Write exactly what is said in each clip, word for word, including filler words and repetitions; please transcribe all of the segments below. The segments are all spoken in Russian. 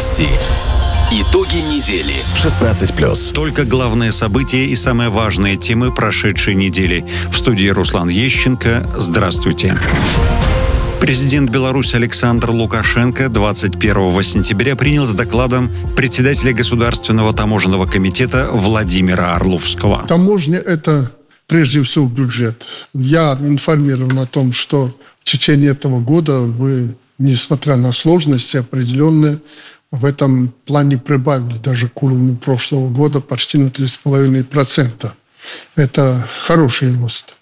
Новости. Итоги недели. шестнадцать плюс. Только главные события и самые важные темы прошедшей недели. В студии Руслан Ещенко. Здравствуйте. Президент Беларуси Александр Лукашенко двадцать первого сентября принял с докладом председателя Государственного таможенного комитета Владимира Орловского. Таможня – это прежде всего бюджет. Я информирован о том, что в течение этого года вы, несмотря на сложности определенные, в этом плане прибавили даже к уровню прошлого года почти на три с половиной процента. Это хороший рост.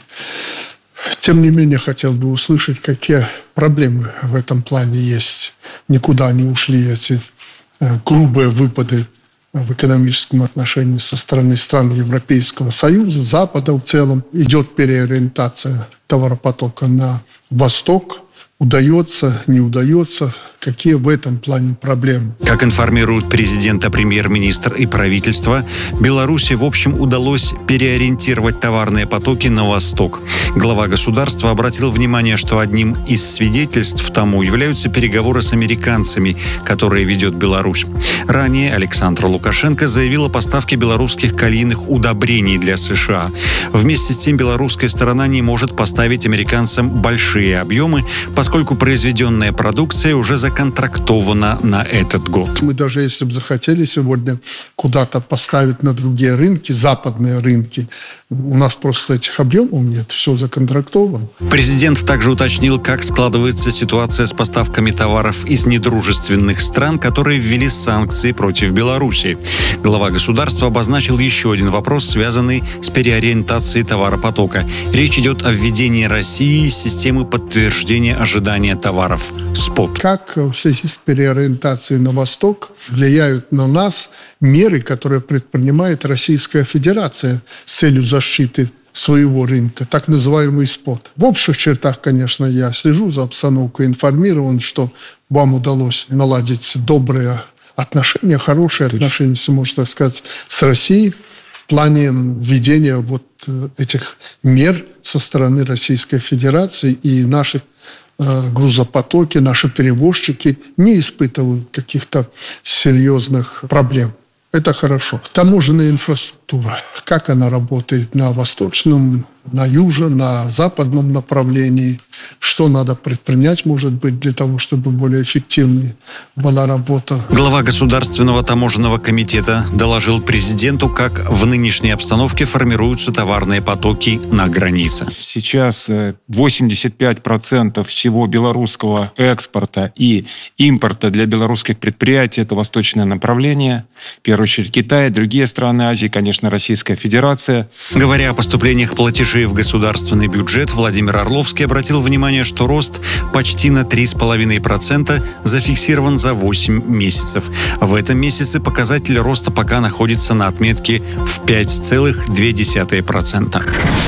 Тем не менее, хотел бы услышать, какие проблемы в этом плане есть. Никуда не ушли эти грубые выпады в экономическом отношении со стороны стран Европейского Союза, Запада в целом. Идет переориентация товаропотока на восток. Удается, не удается, какие в этом плане проблемы. Как информируют президент, премьер-министр и правительство, Беларуси в общем удалось переориентировать товарные потоки на восток. Глава государства обратил внимание, что одним из свидетельств тому являются переговоры с американцами, которые ведет Беларусь. Ранее Александр Лукашенко заявил о поставке белорусских калийных удобрений для США. Вместе с тем белорусская сторона не может поставить американцам большие объемы, поскольку произведенная продукция уже законтрактована на этот год. Мы даже если бы захотели сегодня куда-то поставить на другие рынки, западные рынки, у нас просто этих объемов нет, все законтрактовано. Президент также уточнил, как складывается ситуация с поставками товаров из недружественных стран, которые ввели санкции против Беларуси. Глава государства обозначил еще один вопрос, связанный с переориентацией товаропотока. Речь идет о введении России системы подтверждения ожидания товаров СПОТ. Как в связи с переориентацией на восток влияют на нас меры, которые предпринимает Российская Федерация с целью защиты своего рынка, так называемый СПОТ. В общих чертах, конечно, я слежу за обстановкой, информирован, что вам удалось наладить добрые отношения, хорошие отношения, если можно так сказать, с Россией в плане введения вот этих мер со стороны Российской Федерации, и наши грузопотоки, наши перевозчики не испытывают каких-то серьезных проблем. Это хорошо. Таможенная инфраструктура. Как она работает на восточном, на южном, на западном направлении. Что надо предпринять, может быть, для того, чтобы более эффективной была работа. Глава Государственного таможенного комитета доложил президенту, как в нынешней обстановке формируются товарные потоки на границе. Сейчас восемьдесят пять процентов всего белорусского экспорта и импорта для белорусских предприятий – это восточное направление. В первую очередь Китай, другие страны Азии, конечно, Российская Федерация. Говоря о поступлениях платежей в государственный бюджет, Владимир Орловский обратил внимание, что рост почти на три с половиной процента зафиксирован за восемь месяцев. В этом месяце показатель роста пока находится на отметке в пять целых две десятых процента.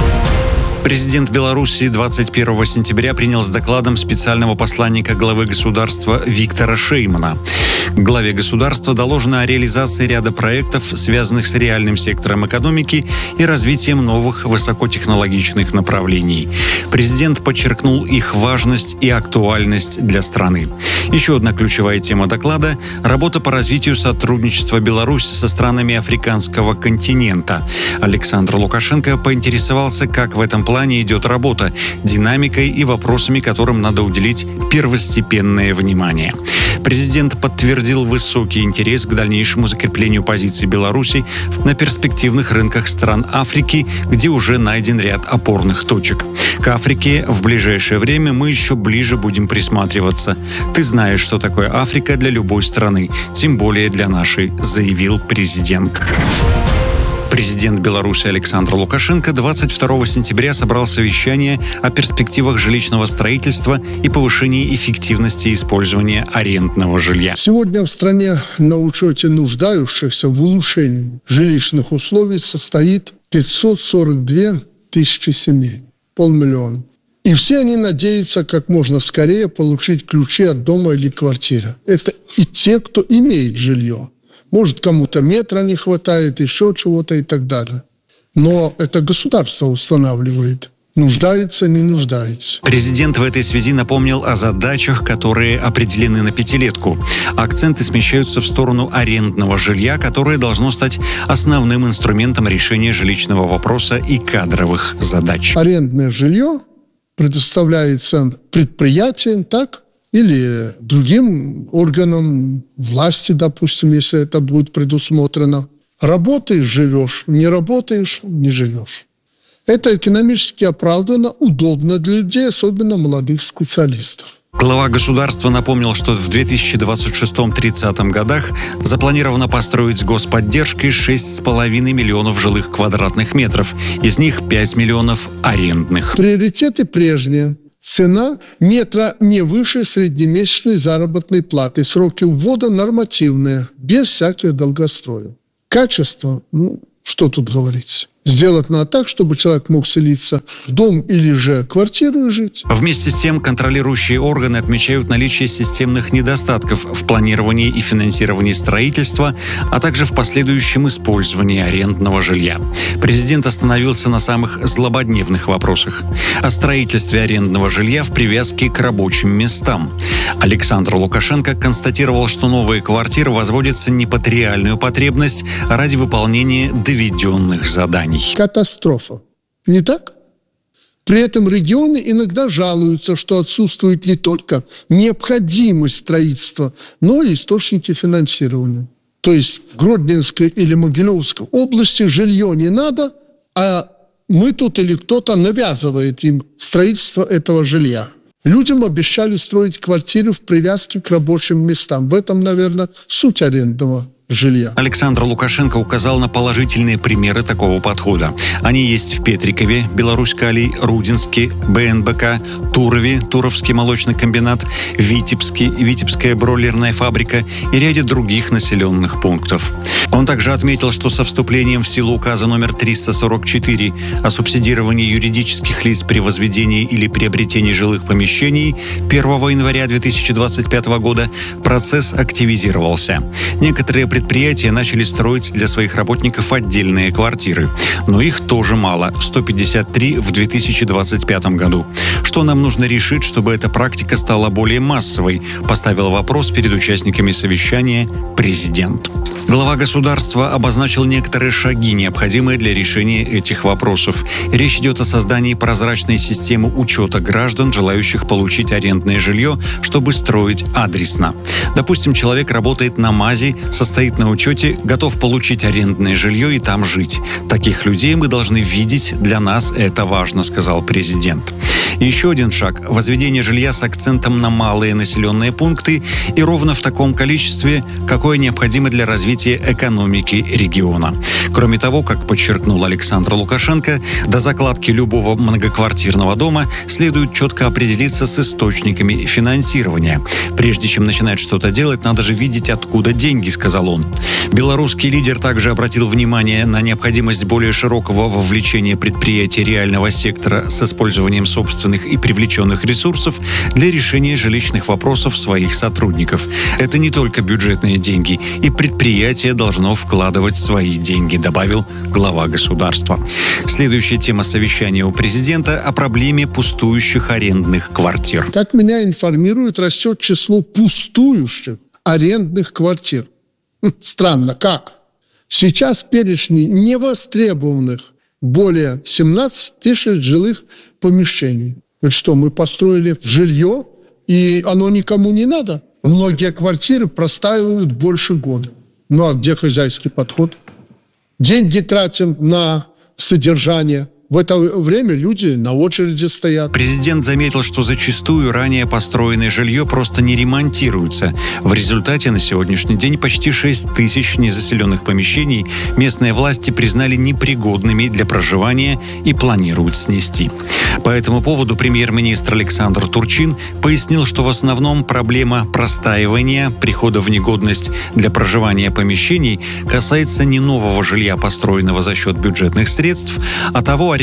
Президент Беларуси двадцать первого сентября принял с докладом специального посланника главы государства Виктора Шеймана. Главе государства доложено о реализации ряда проектов, связанных с реальным сектором экономики и развитием новых высокотехнологичных направлений. Президент подчеркнул их важность и актуальность для страны. Еще одна ключевая тема доклада – работа по развитию сотрудничества Беларуси со странами африканского континента. Александр Лукашенко поинтересовался, как в этом плане идет работа, динамикой и вопросами, которым надо уделить первостепенное внимание. Президент подтвердил высокий интерес к дальнейшему закреплению позиций Беларуси на перспективных рынках стран Африки, где уже найден ряд опорных точек. К Африке в ближайшее время мы еще ближе будем присматриваться. Ты знаешь, что такое Африка для любой страны, тем более для нашей, заявил президент. Президент Беларуси Александр Лукашенко двадцать второго сентября собрал совещание о перспективах жилищного строительства и повышении эффективности использования арендного жилья. Сегодня в стране на учете нуждающихся в улучшении жилищных условий состоит пятьсот сорок две тысячи семей, полмиллиона. И все они надеются как можно скорее получить ключи от дома или квартиры. Это и те, кто имеет жилье. Может, кому-то метра не хватает, еще чего-то и так далее. Но это государство устанавливает Нуждается, не нуждается. Президент в этой связи напомнил о задачах, которые определены на пятилетку. Акценты смещаются в сторону арендного жилья, которое должно стать основным инструментом решения жилищного вопроса и кадровых задач. Арендное жилье предоставляется предприятиям, так, или другим органам власти, допустим, если это будет предусмотрено. Работаешь – живешь, не работаешь – не живешь. Это экономически оправданно, удобно для людей, особенно молодых специалистов. Глава государства напомнил, что в две тысячи двадцать шестом — две тысячи тридцатом годах запланировано построить с господдержкой шесть с половиной миллионов жилых квадратных метров. Из них пять миллионов арендных. Приоритеты прежние. Цена метра не выше среднемесячной заработной платы. Сроки ввода нормативные, без всяких долгостроев. Качество, ну, что тут говорить? Сделать надо так, чтобы человек мог селиться в дом или же квартиру и жить. Вместе с тем, контролирующие органы отмечают наличие системных недостатков в планировании и финансировании строительства, а также в последующем использовании арендного жилья. Президент остановился на самых злободневных вопросах. О строительстве арендного жилья в привязке к рабочим местам. Александр Лукашенко констатировал, что новые квартиры возводятся не под реальную потребность, а ради выполнения доведенных заданий. Катастрофа. Не так? При этом регионы иногда жалуются, что отсутствует не только необходимость строительства, но и источники финансирования. То есть в Гродненской или Могилевской области жилье не надо, а мы тут или кто-то навязывает им строительство этого жилья. Людям обещали строить квартиры в привязке к рабочим местам. В этом, наверное, суть арендного жилья. Александр Лукашенко указал на положительные примеры такого подхода. Они есть в Петрикове, Беларусь-Калий, Рудинске, бэ эн бэ ка, Турове, Туровский молочный комбинат, Витебске, Витебская бройлерная фабрика и ряде других населенных пунктов. Он также отметил, что со вступлением в силу указа номер триста сорок четыре о субсидировании юридических лиц при возведении или приобретении жилых помещений первого января две тысячи двадцать пятого года процесс активизировался. Некоторые предприятия начали строить для своих работников отдельные квартиры. Но их тоже мало – сто пятьдесят три в две тысячи двадцать пятом году. Что нам нужно решить, чтобы эта практика стала более массовой, поставил вопрос перед участниками совещания президент. Глава государства обозначил некоторые шаги, необходимые для решения этих вопросов. Речь идет о создании прозрачной системы учета граждан, желающих получить арендное жилье, чтобы строить адресно. Допустим, человек работает на МАЗе, состоит на учете, готов получить арендное жилье и там жить. Таких людей мы должны видеть, для нас это важно, сказал президент. И еще один шаг – возведение жилья с акцентом на малые населенные пункты и ровно в таком количестве, какое необходимо для развития экономики региона. Кроме того, как подчеркнул Александр Лукашенко, до закладки любого многоквартирного дома следует четко определиться с источниками финансирования. Прежде чем начинать что-то делать, надо же видеть, откуда деньги, сказал он. Белорусский лидер также обратил внимание на необходимость более широкого вовлечения предприятий реального сектора с использованием собственных и привлеченных ресурсов для решения жилищных вопросов своих сотрудников. Это не только бюджетные деньги, и предприятие должно вкладывать свои деньги, добавил глава государства. Следующая тема совещания у президента о проблеме пустующих арендных квартир. Как меня информируют, растет число пустующих арендных квартир. Странно, как? Сейчас в перечне невостребованных более семнадцати тысяч жилых помещений. Это что, мы построили жилье, и оно никому не надо? Многие квартиры простаивают больше года. Ну, а где хозяйский подход? Деньги тратим на содержание. В это время люди на очереди стоят. Президент заметил, что зачастую ранее построенное жилье просто не ремонтируется. В результате на сегодняшний день почти шесть тысяч незаселенных помещений местные власти признали непригодными для проживания и планируют снести. По этому поводу премьер-министр Александр Турчин пояснил, что в основном проблема простаивания, прихода в негодность для проживания помещений касается не нового жилья, построенного за счет бюджетных средств, а того арендного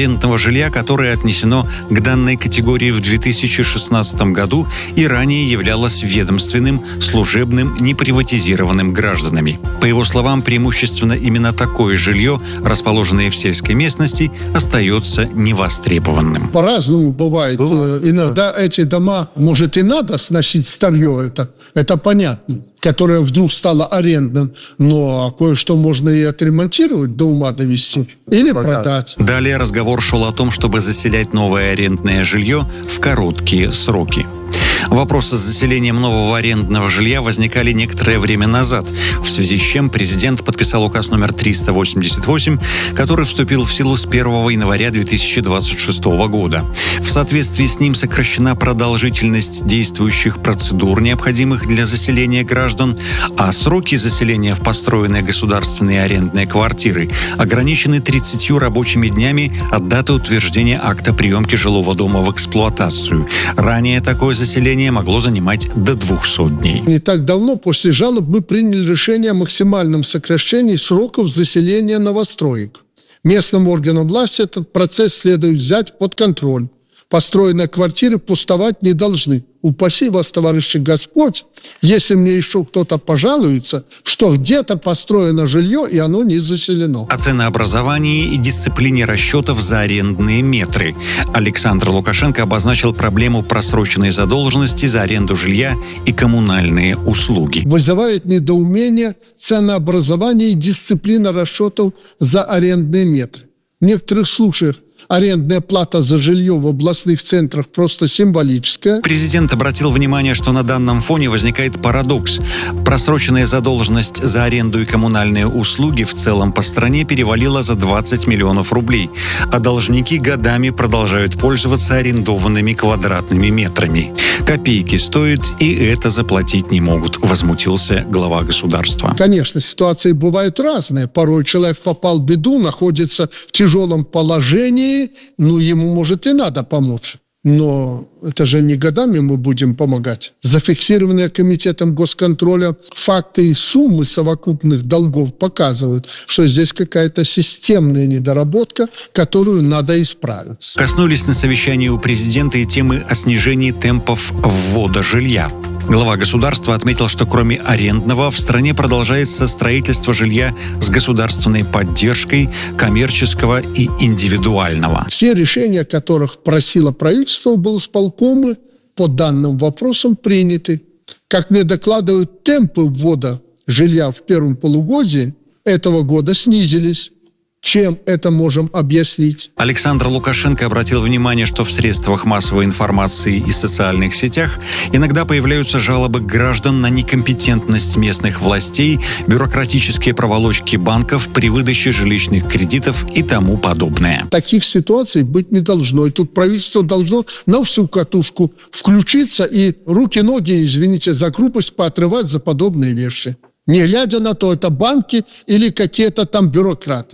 арендного жилья, которое отнесено к данной категории в две тысячи шестнадцатом году и ранее являлось ведомственным, служебным, неприватизированным гражданами. По его словам, преимущественно именно такое жилье, расположенное в сельской местности, остается невостребованным. По-разному бывает. Иногда эти дома, может, и надо сносить старье, это, это понятно, которое вдруг стало арендным, но кое-что можно и отремонтировать, до ума довести или продать. Далее разговор шел о том, чтобы заселять новое арендное жилье в короткие сроки. Вопросы с заселением нового арендного жилья возникали некоторое время назад, в связи с чем президент подписал указ номер триста восемьдесят восемь, который вступил в силу с первого января две тысячи двадцать шестого года. В соответствии с ним сокращена продолжительность действующих процедур, необходимых для заселения граждан, а сроки заселения в построенные государственные арендные квартиры ограничены тридцатью рабочими днями от даты утверждения акта приемки жилого дома в эксплуатацию. Ранее такое заселение могло занимать до двухсот дней. Не так давно после жалоб мы приняли решение о максимальном сокращении сроков заселения новостроек. Местным органам власти этот процесс следует взять под контроль. Построенные квартиры пустовать не должны. Упаси вас, товарищи Господь, если мне еще кто-то пожалуется, что где-то построено жилье, и оно не заселено. О ценообразовании и дисциплине расчетов за арендные метры. Александр Лукашенко обозначил проблему просроченной задолженности за аренду жилья и коммунальные услуги. Вызывает недоумение ценообразование и дисциплина расчетов за арендные метры. В некоторых случаях арендная плата за жилье в областных центрах просто символическая. Президент обратил внимание, что на данном фоне возникает парадокс. Просроченная задолженность за аренду и коммунальные услуги в целом по стране перевалила за двадцать миллионов рублей, а должники годами продолжают пользоваться арендованными квадратными метрами. Копейки стоит, и это заплатить не могут, возмутился глава государства. Конечно, ситуации бывают разные. Порой человек попал в беду, находится в тяжелом положении, ну, ему, может, и надо помочь. Но это же не годами мы будем помогать. Зафиксированные комитетом госконтроля факты и суммы совокупных долгов показывают, что здесь какая-то системная недоработка, которую надо исправить. Коснулись на совещании у президента и темы о снижении темпов ввода жилья. Глава государства отметил, что кроме арендного в стране продолжается строительство жилья с государственной поддержкой, коммерческого и индивидуального. Все решения, которых просило правительство, облсполкомы по данным вопросам приняты. Как мне докладывают, темпы ввода жилья в первом полугодии этого года снизились. Чем это можем объяснить? Александр Лукашенко обратил внимание, что в средствах массовой информации и социальных сетях иногда появляются жалобы граждан на некомпетентность местных властей, бюрократические проволочки банков при выдаче жилищных кредитов и тому подобное. Таких ситуаций быть не должно. И тут правительство должно на всю катушку включиться и руки-ноги, извините за грубость, поотрывать за подобные вещи. Не глядя на то, это банки или какие-то там бюрократы.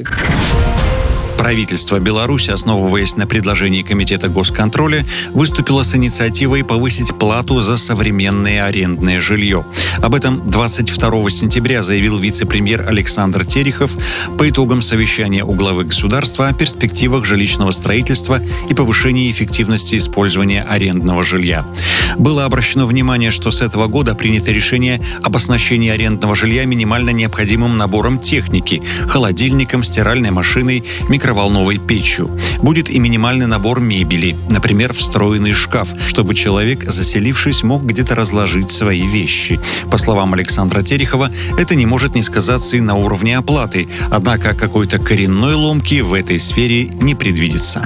Правительство Беларуси, основываясь на предложении Комитета госконтроля, выступило с инициативой повысить плату за современное арендное жилье. Об этом двадцать второго сентября заявил вице-премьер Александр Терехов по итогам совещания у главы государства о перспективах жилищного строительства и повышении эффективности использования арендного жилья. Было обращено внимание, что с этого года принято решение об оснащении арендного жилья минимально необходимым набором техники – холодильником, стиральной машиной, микроволновой печью. Будет и минимальный набор мебели, например, встроенный шкаф, чтобы человек, заселившись, мог где-то разложить свои вещи. По словам Александра Терехова, это не может не сказаться и на уровне оплаты, однако какой-то коренной ломки в этой сфере не предвидится.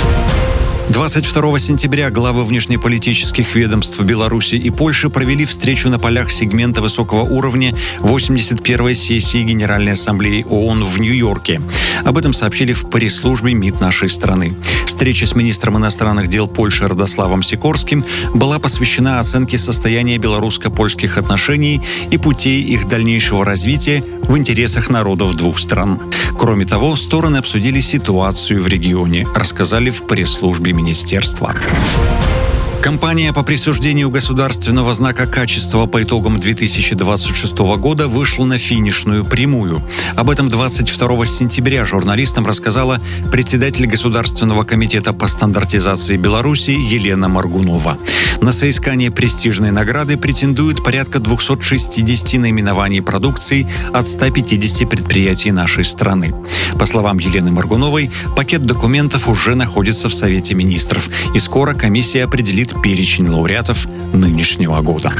двадцать второго сентября главы внешнеполитических ведомств Беларуси и Польши провели встречу на полях сегмента высокого уровня восемьдесят первой сессии Генеральной Ассамблеи ООН в Нью-Йорке. Об этом сообщили в пресс-службе МИД нашей страны. Встреча с министром иностранных дел Польши Радославом Сикорским была посвящена оценке состояния белорусско-польских отношений и путей их дальнейшего развития в интересах народов двух стран. Кроме того, стороны обсудили ситуацию в регионе, рассказали в пресс-службе министерства. Компания по присуждению государственного знака качества по итогам две тысячи двадцать шестого года вышла на финишную прямую. Об этом двадцать второго сентября журналистам рассказала председатель Государственного комитета по стандартизации Беларуси Елена Моргунова. На соискание престижной награды претендует порядка двухсот шестидесяти наименований продукции от ста пятидесяти предприятий нашей страны. По словам Елены Моргуновой, пакет документов уже находится в Совете министров, и скоро комиссия определит перечень лауреатов нынешнего года.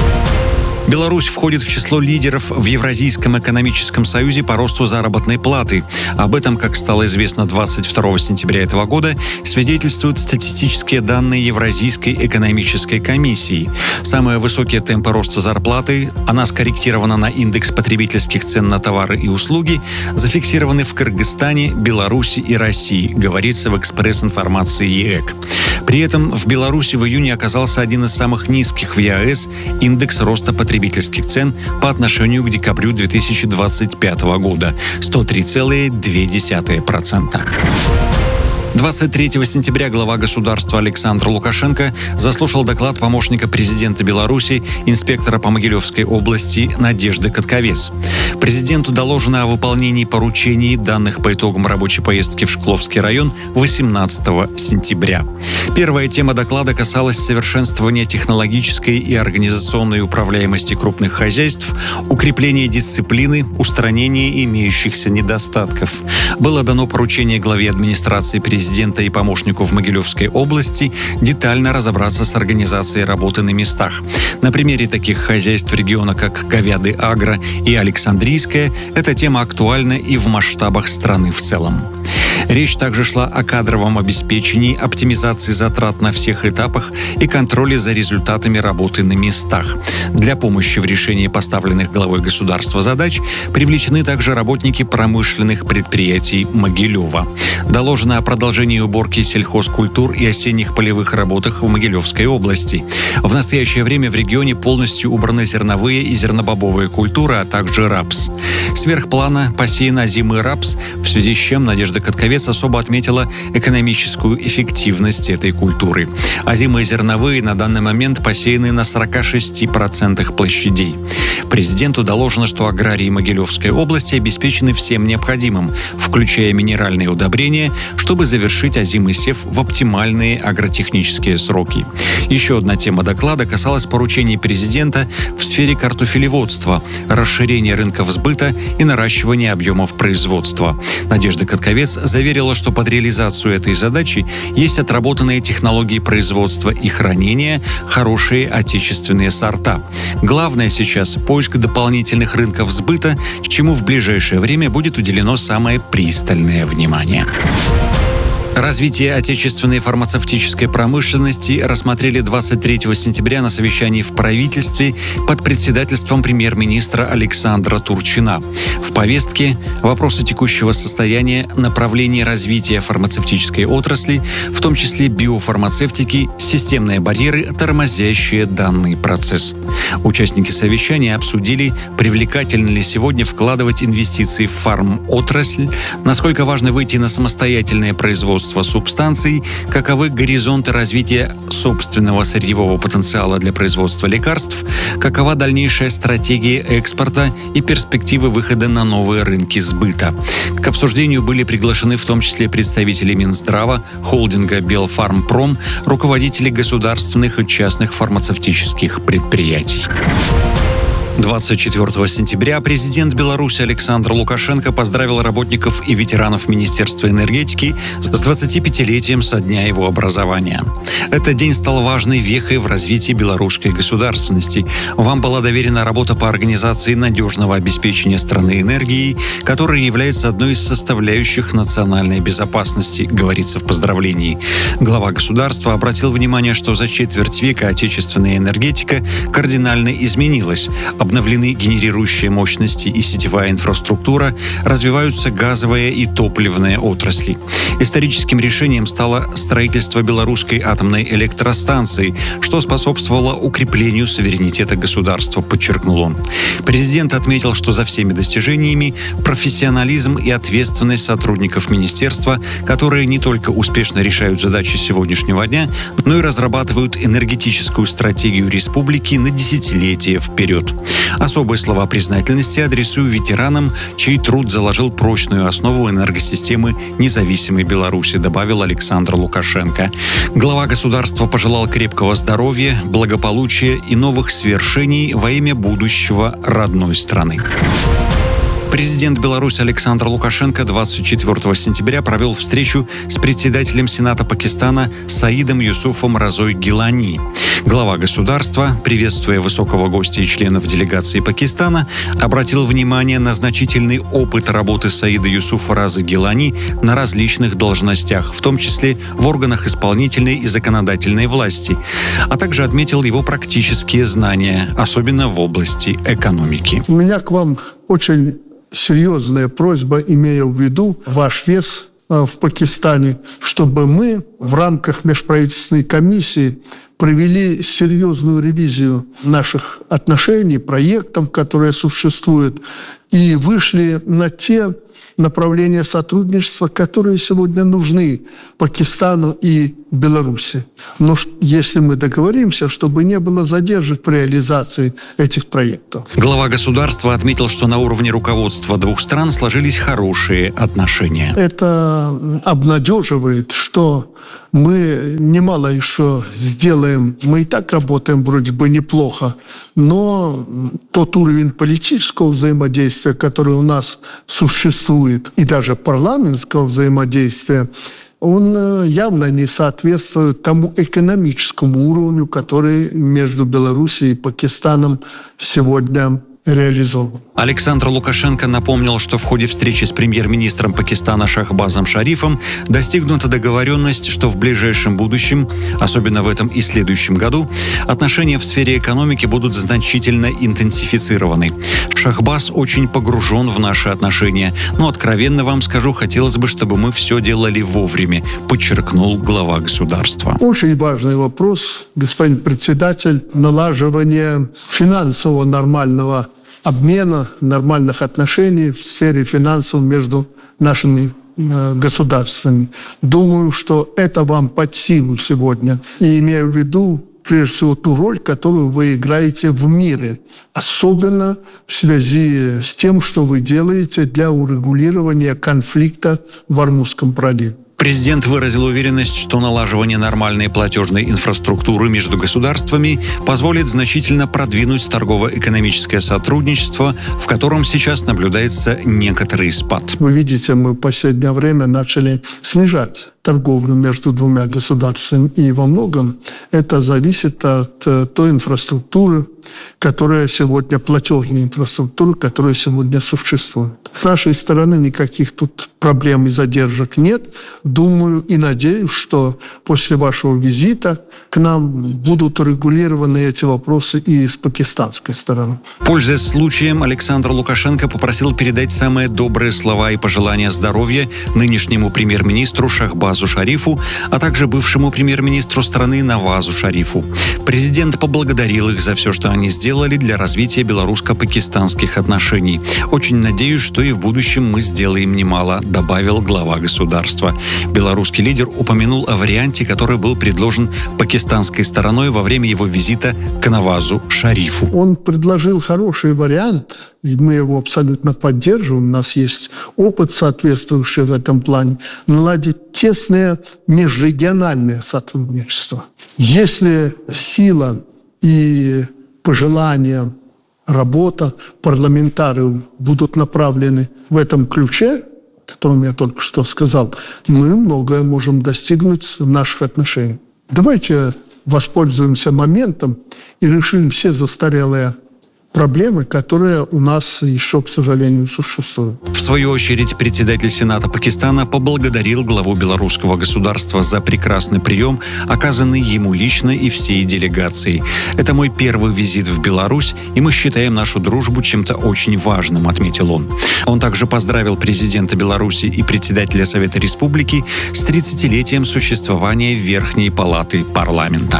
Беларусь входит в число лидеров в Евразийском экономическом союзе по росту заработной платы. Об этом, как стало известно двадцать второго сентября этого года, свидетельствуют статистические данные Евразийской экономической комиссии. Самые высокие темпы роста зарплаты, она скорректирована на индекс потребительских цен на товары и услуги, зафиксированы в Кыргызстане, Беларуси и России, говорится в экспресс-информации ЕЭК. При этом в Беларуси в июне оказался один из самых низких в ЕАЭС индекс роста потребительских потребительских цен по отношению к декабрю две тысячи двадцать пятого года – сто три целых две десятых процента. двадцать третьего сентября глава государства Александр Лукашенко заслушал доклад помощника президента Беларуси, инспектора по Могилевской области Надежды Катковец. Президенту доложено о выполнении поручений, данных по итогам рабочей поездки в Шкловский район восемнадцатого сентября. Первая тема доклада касалась совершенствования технологической и организационной управляемости крупных хозяйств, укрепления дисциплины, устранения имеющихся недостатков. Было дано поручение главе администрации президента президента и помощнику в Могилевской области детально разобраться с организацией работы на местах. На примере таких хозяйств региона, как Говяды Агро и Александрийская, эта тема актуальна и в масштабах страны в целом. Речь также шла о кадровом обеспечении, оптимизации затрат на всех этапах и контроле за результатами работы на местах. Для помощи в решении поставленных главой государства задач привлечены также работники промышленных предприятий Могилева. Доложено о продолжении уборки сельхозкультур и осенних полевых работах в Могилевской области. В настоящее время в регионе полностью убраны зерновые и зернобобовые культуры, а также рапс. Сверх плана посеян озимый рапс, в связи с чем Надежда Катковец особо отметила экономическую эффективность этой культуры. Озимые зерновые на данный момент посеяны на сорока шести процентах площадей. Президенту доложено, что аграрии Могилевской области обеспечены всем необходимым, включая минеральные удобрения, чтобы завершить озимый сев в оптимальные агротехнические сроки. Еще одна тема доклада касалась поручений президента в сфере картофелеводства, расширения рынков сбыта и наращивания объемов производства. Надежда Катковец заверила, что под реализацию этой задачи есть отработанные технологии производства и хранения, хорошие отечественные сорта. Главное сейчас – поиск дополнительных рынков сбыта, чему в ближайшее время будет уделено самое пристальное внимание. Развитие отечественной фармацевтической промышленности рассмотрели двадцать третьего сентября на совещании в правительстве под председательством премьер-министра Александра Турчина. В повестке вопросы текущего состояния, направления развития фармацевтической отрасли, в том числе биофармацевтики, системные барьеры, тормозящие данный процесс. Участники совещания обсудили, привлекательно ли сегодня вкладывать инвестиции в фармотрасль, насколько важно выйти на самостоятельное производство субстанций, каковы горизонты развития собственного сырьевого потенциала для производства лекарств, какова дальнейшая стратегия экспорта и перспективы выхода на новые рынки сбыта. К обсуждению были приглашены в том числе представители Минздрава, холдинга «Белфармпром», руководители государственных и частных фармацевтических предприятий. двадцать четвёртого сентября президент Беларуси Александр Лукашенко поздравил работников и ветеранов Министерства энергетики с двадцатипятилетием со дня его образования. Этот день стал важной вехой в развитии белорусской государственности. Вам была доверена работа по организации надежного обеспечения страны энергией, которая является одной из составляющих национальной безопасности, говорится в поздравлении. Глава государства обратил внимание, что за четверть века отечественная энергетика кардинально изменилась. обновлены генерирующие мощности и сетевая инфраструктура, развиваются газовая и топливная отрасли. Историческим решением стало строительство белорусской атомной электростанции, что способствовало укреплению суверенитета государства, подчеркнул он. Президент отметил, что за всеми достижениями профессионализм и ответственность сотрудников министерства, которые не только успешно решают задачи сегодняшнего дня, но и разрабатывают энергетическую стратегию республики на десятилетия вперед. Особые слова признательности адресую ветеранам, чей труд заложил прочную основу энергосистемы независимой Беларуси, добавил Александр Лукашенко. Глава государства пожелал крепкого здоровья, благополучия и новых свершений во имя будущего родной страны. Президент Беларуси Александр Лукашенко двадцать четвёртого сентября провел встречу с председателем Сената Пакистана Саидом Юсуфом Разой Гилани. Глава государства, приветствуя высокого гостя и членов делегации Пакистана, обратил внимание на значительный опыт работы Саида Юсуфа Разы Гилани на различных должностях, в том числе в органах исполнительной и законодательной власти, а также отметил его практические знания, особенно в области экономики. У меня к вам очень серьезная просьба, имея в виду ваш вес в Пакистане, чтобы мы в рамках межправительственной комиссии провели серьезную ревизию наших отношений, проектов, которые существуют, и вышли на те направления сотрудничества, которые сегодня нужны Пакистану и Беларуси. Но если мы договоримся, чтобы не было задержек в реализации этих проектов. Глава государства отметил, что на уровне руководства двух стран сложились хорошие отношения. Это обнадеживает, что мы немало еще сделаем. Мы и так работаем вроде бы неплохо, но тот уровень политического взаимодействия, который у нас существует, и даже парламентского взаимодействия, он явно не соответствует тому экономическому уровню, который между Белоруссией и Пакистаном сегодня реализован. Александр Лукашенко напомнил, что в ходе встречи с премьер-министром Пакистана Шахбазом Шарифом достигнута договоренность, что в ближайшем будущем, особенно в этом и следующем году, отношения в сфере экономики будут значительно интенсифицированы. Шахбаз очень погружен в наши отношения, но, откровенно вам скажу, хотелось бы, чтобы мы все делали вовремя, подчеркнул глава государства. Очень важный вопрос, господин председатель, налаживание финансового нормального обмена, нормальных отношений в сфере финансов между нашими э, государствами. Думаю, что это вам под силу сегодня. И имею в виду, прежде всего, ту роль, которую вы играете в мире. Особенно в связи с тем, что вы делаете для урегулирования конфликта в Ормузском проливе. Президент выразил уверенность, что налаживание нормальной платежной инфраструктуры между государствами позволит значительно продвинуть торгово-экономическое сотрудничество, в котором сейчас наблюдается некоторый спад. Вы видите, мы в последнее время начали снижать торговлю между двумя государствами, и во многом это зависит от той инфраструктуры, которая сегодня, платежной инфраструктуры, которая сегодня существует. С нашей стороны никаких тут проблем и задержек нет. Думаю и надеюсь, что после вашего визита к нам будут урегулированы эти вопросы и с пакистанской стороны. Пользуясь случаем, Александр Лукашенко попросил передать самые добрые слова и пожелания здоровья нынешнему премьер-министру Шахбазу Шарифу, а также бывшему премьер-министру страны Навазу Шарифу. Президент поблагодарил их за все, что они сделали для развития белорусско-пакистанских отношений. «Очень надеюсь, что и в будущем мы сделаем немало», добавил глава государства. Белорусский лидер упомянул о варианте, который был предложен пакистанской стороной во время его визита к Навазу Шарифу. Он предложил хороший вариант, и мы его абсолютно поддерживаем. У нас есть опыт соответствующий в этом плане. Наладить тесное межрегиональное сотрудничество. Если сила и пожелания, работа парламентариев будут направлены в этом ключе, о котором я только что сказал, мы многое можем достигнуть в наших отношениях. Давайте воспользуемся моментом и решим все застарелые проблемы, которые у нас еще, к сожалению, существуют. В свою очередь, председатель Сената Пакистана поблагодарил главу белорусского государства за прекрасный прием, оказанный ему лично и всей делегацией. «Это мой первый визит в Беларусь, и мы считаем нашу дружбу чем-то очень важным», — отметил он. Он также поздравил президента Беларуси и председателя Совета Республики с тридцатилетием существования Верхней палаты парламента.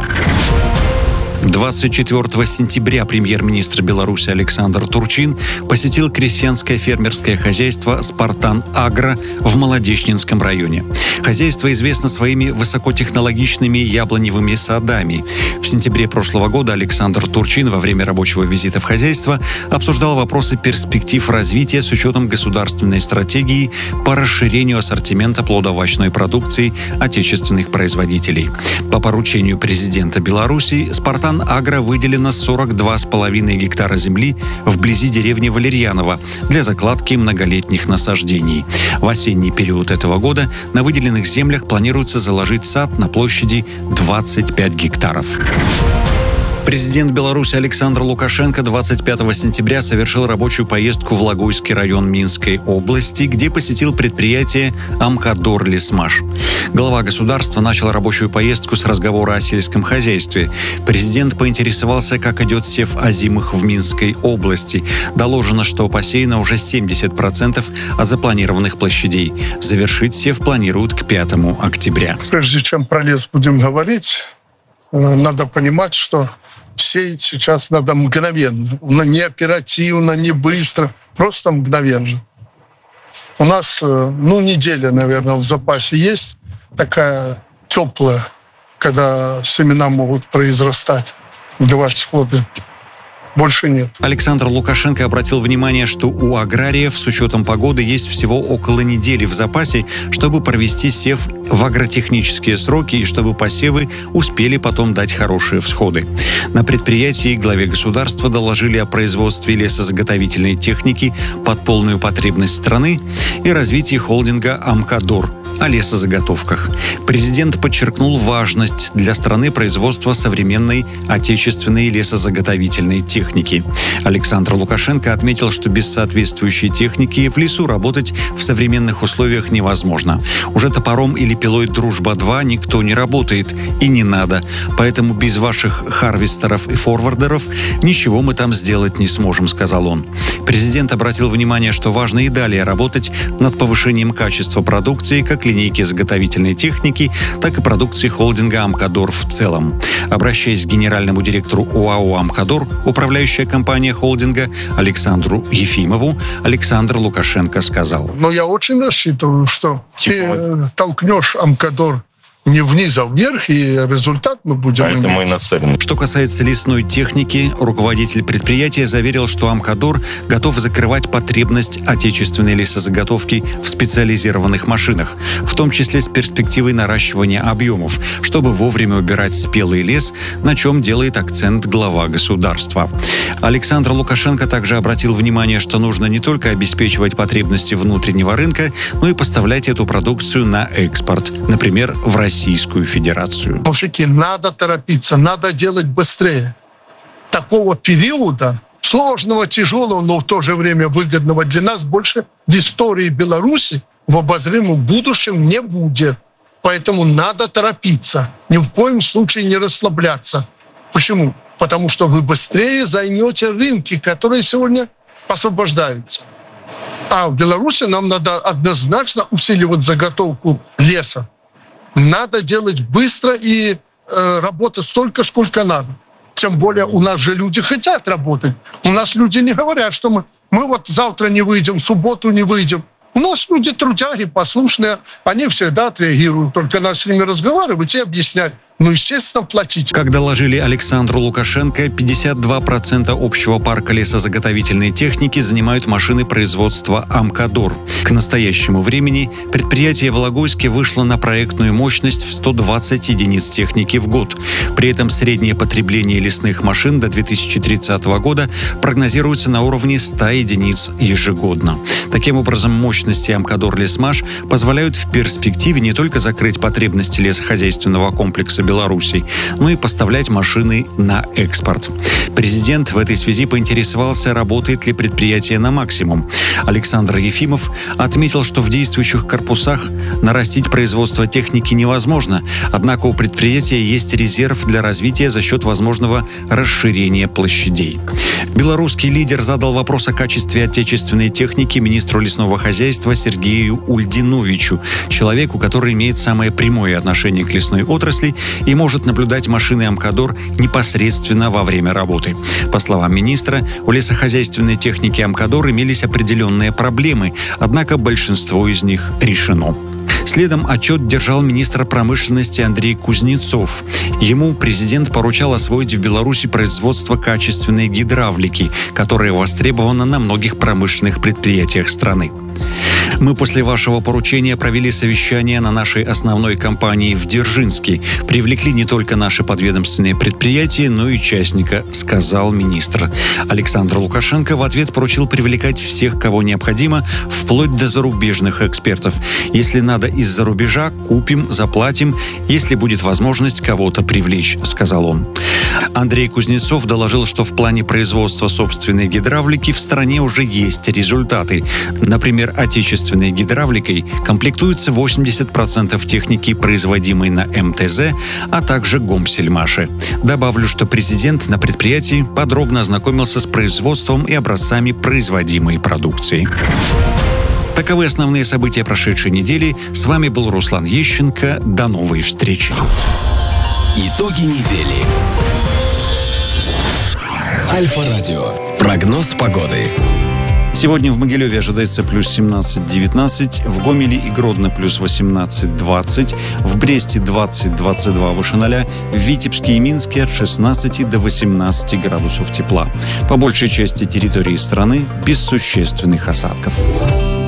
двадцать четвёртого сентября премьер-министр Беларуси Александр Турчин посетил крестьянское фермерское хозяйство «Спартан Агро» в Молодечнинском районе. Хозяйство известно своими высокотехнологичными яблоневыми садами. В сентябре прошлого года Александр Турчин во время рабочего визита в хозяйство обсуждал вопросы перспектив развития с учетом государственной стратегии по расширению ассортимента плодоовощной продукции отечественных производителей. По поручению президента Беларуси «Спартан Агро» выделено сорок два с половиной гектара земли вблизи деревни Валерьяново для закладки многолетних насаждений. В осенний период этого года на выделенных землях планируется заложить сад на площади двадцать пять гектаров. Президент Беларуси Александр Лукашенко двадцать пятого сентября совершил рабочую поездку в Логойский район Минской области, где посетил предприятие «Амкадор Лесмаш». Глава государства начал рабочую поездку с разговора о сельском хозяйстве. Президент поинтересовался, как идет сев озимых в Минской области. Доложено, что посеяно уже семьдесят процентов от запланированных площадей. Завершить сев планируют к пятому октября. Прежде чем про лес будем говорить, надо понимать, что сеять сейчас надо мгновенно. Не оперативно, не быстро, просто мгновенно. У нас, ну, неделя, наверное, в запасе есть такая теплая, когда семена могут произрастать, давать всходы. Больше нет. Александр Лукашенко обратил внимание, что у аграриев с учетом погоды есть всего около недели в запасе, чтобы провести сев в агротехнические сроки и чтобы посевы успели потом дать хорошие всходы. На предприятии главе государства доложили о производстве лесозаготовительной техники под полную потребность страны и развитии холдинга «Амкадор», о лесозаготовках. Президент подчеркнул важность для страны производства современной отечественной лесозаготовительной техники. Александр Лукашенко отметил, что без соответствующей техники в лесу работать в современных условиях невозможно. Уже топором или пилой «Дружба-два» никто не работает и не надо. Поэтому без ваших харвестеров и форвардеров ничего мы там сделать не сможем, сказал он. Президент обратил внимание, что важно и далее работать над повышением качества продукции, как линейки заготовительной техники, так и продукции холдинга «Амкадор» в целом. Обращаясь к генеральному директору ОАО «Амкадор», управляющая компания холдинга Александру Ефимову, Александр Лукашенко сказал: Но я очень рассчитываю, что ты толкнешь «Амкадор» не вниз, а вверх, и результат мы будем иметь. Поэтому и нацелены. Что касается лесной техники, руководитель предприятия заверил, что «Амкадор» готов закрывать потребность отечественной лесозаготовки в специализированных машинах, в том числе с перспективой наращивания объемов, чтобы вовремя убирать спелый лес, на чем делает акцент глава государства. Александр Лукашенко также обратил внимание, что нужно не только обеспечивать потребности внутреннего рынка, но и поставлять эту продукцию на экспорт, например, в Россию. Российскую Федерацию. Мужики, надо торопиться, надо делать быстрее. Такого периода, сложного, тяжелого, но в то же время выгодного для нас, больше в истории Беларуси в обозримом будущем не будет. Поэтому надо торопиться. Ни в коем случае не расслабляться. Почему? Потому что вы быстрее займете рынки, которые сегодня освобождаются. А в Беларуси нам надо однозначно усиливать заготовку леса. Надо делать быстро и э, работать столько, сколько надо. Тем более у нас же люди хотят работать. У нас люди не говорят, что мы, мы вот завтра не выйдем, в субботу не выйдем. У нас люди трудяги, послушные, они всегда отреагируют. Только надо с ними разговаривать и объяснять. Ну, естественно, платить. Как доложили Александру Лукашенко, пятьдесят два процента общего парка лесозаготовительной техники занимают машины производства «Амкадор». К настоящему времени предприятие в Логойске вышло на проектную мощность в сто двадцать единиц техники в год. При этом среднее потребление лесных машин до две тысячи тридцатого года прогнозируется на уровне ста единиц ежегодно. Таким образом, мощности «Амкадор Лесмаш» позволяют в перспективе не только закрыть потребности лесохозяйственного комплекса Беларуси, но и поставлять машины на экспорт. Президент в этой связи поинтересовался, работает ли предприятие на максимум. Александр Ефимов отметил, что в действующих корпусах нарастить производство техники невозможно, однако у предприятия есть резерв для развития за счет возможного расширения площадей. Белорусский лидер задал вопрос о качестве отечественной техники министру лесного хозяйства Сергею Ульдиновичу, человеку, который имеет самое прямое отношение к лесной отрасли и может наблюдать машины «Амкадор» непосредственно во время работы. По словам министра, у лесохозяйственной техники «Амкадор» имелись определенные проблемы, однако большинство из них решено. Следом отчет держал министр промышленности Андрей Кузнецов. Ему президент поручал освоить в Беларуси производство качественной гидравлики, которая востребована на многих промышленных предприятиях страны. Мы после вашего поручения провели совещание на нашей основной компании в Дзержинске. Привлекли не только наши подведомственные предприятия, но и частника, сказал министр. Александр Лукашенко в ответ поручил привлекать всех, кого необходимо, вплоть до зарубежных экспертов. Если надо из-за рубежа, купим, заплатим, если будет возможность кого-то привлечь, сказал он. Андрей Кузнецов доложил, что в плане производства собственной гидравлики в стране уже есть результаты. Например, отечественной гидравликой комплектуется восемьдесят процентов техники, производимой на эм тэ зэ, а также Гомсельмаше. Добавлю, что президент на предприятии подробно ознакомился с производством и образцами производимой продукции. Таковы основные события прошедшей недели. С вами был Руслан Ещенко. До новой встречи. Итоги недели. Альфа-радио. Прогноз погоды. Сегодня в Могилеве ожидается плюс семнадцать-девятнадцать, в Гомеле и Гродно плюс восемнадцать-двадцать, в Бресте двадцать-двадцать два выше ноля, в Витебске и Минске от шестнадцати до восемнадцати градусов тепла. По большей части территории страны без существенных осадков.